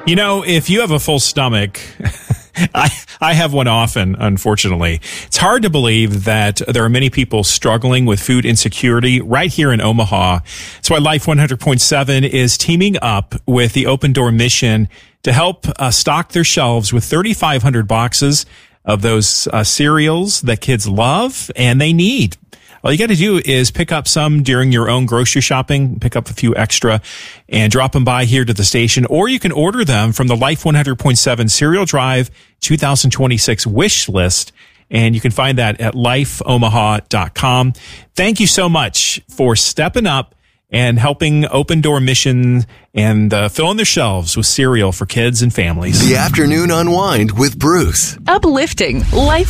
You know, if you have a full stomach, I have one often, unfortunately. It's hard to believe that there are many people struggling with food insecurity right here in Omaha. That's why Life 100.7 is teaming up with the Open Door Mission to help stock their shelves with 3,500 boxes of those cereals that kids love and they need. All you got to do is pick up some during your own grocery shopping, pick up a few extra and drop them by here to the station, or you can order them from the Life 100.7 Cereal Drive 2026 wish list. And you can find that at lifeomaha.com. Thank you so much for stepping up and helping Open Door Mission and filling their shelves with cereal for kids and families. The Afternoon Unwind with Bruce. Uplifting Life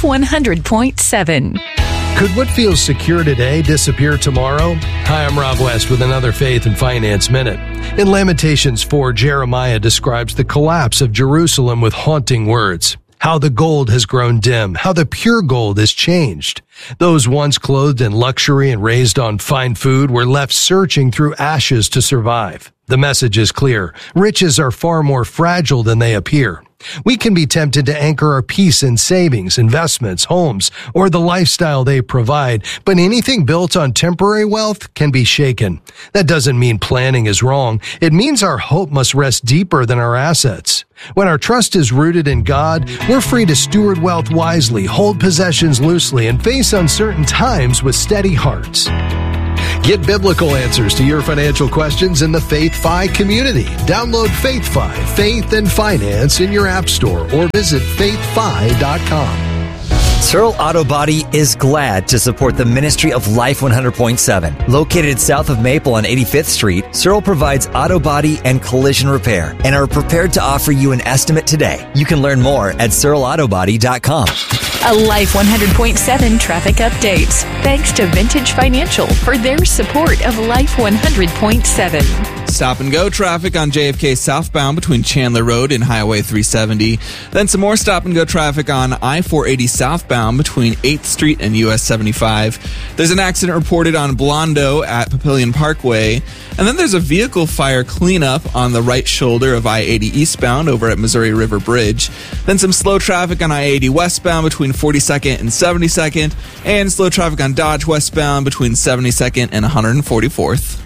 100.7. Could what feels secure today disappear tomorrow? Hi, I'm Rob West with another Faith and Finance Minute. In Lamentations 4, Jeremiah describes the collapse of Jerusalem with haunting words. How the gold has grown dim, how the pure gold is changed. Those once clothed in luxury and raised on fine food were left searching through ashes to survive. The message is clear. Riches are far more fragile than they appear. We can be tempted to anchor our peace in savings, investments, homes, or the lifestyle they provide, but anything built on temporary wealth can be shaken. That doesn't mean planning is wrong. It means our hope must rest deeper than our assets. When our trust is rooted in God, we're free to steward wealth wisely, hold possessions loosely, and face uncertain times with steady hearts. Get biblical answers to your financial questions in the Faith Fi community. Download Faith Fi, Faith and Finance in your app store or visit faithfi.com. Searle Auto Body is glad to support the ministry of Life 100.7. Located south of Maple on 85th Street, Searle provides auto body and collision repair and are prepared to offer you an estimate today. You can learn more at searleautobody.com. A Life 100.7 traffic update. Thanks to Vintage Financial for their support of Life 100.7. Stop and go traffic on JFK southbound between Chandler Road and Highway 370. Then some more stop and go traffic on I-480 southbound between 8th Street and US 75. There's an accident reported on Blondo at Papillion Parkway. And then there's a vehicle fire cleanup on the right shoulder of I-80 eastbound over at Missouri River Bridge. Then some slow traffic on I-80 westbound between 42nd and 72nd. And slow traffic on Dodge westbound between 72nd and 144th.